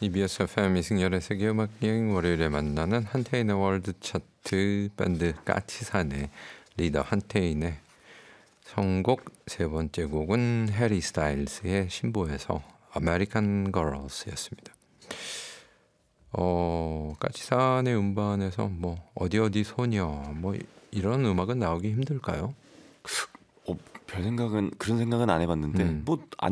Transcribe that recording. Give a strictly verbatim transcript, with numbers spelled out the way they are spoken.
이비에스 에프엠 이승열의 세계음악여행 월요일에 만나는 한태인의 월드 차트 밴드 까치산의 리더 한태인의 선곡 세 번째 곡은 해리 스타일스의 신보에서 아메리칸 걸스였습니다. 어, 까치산의 음반에서 뭐 어디 어디 소녀 뭐 이런 음악은 나오기 힘들까요? 어, 별 생각은 그런 생각은 안 해봤는데 음. 뭐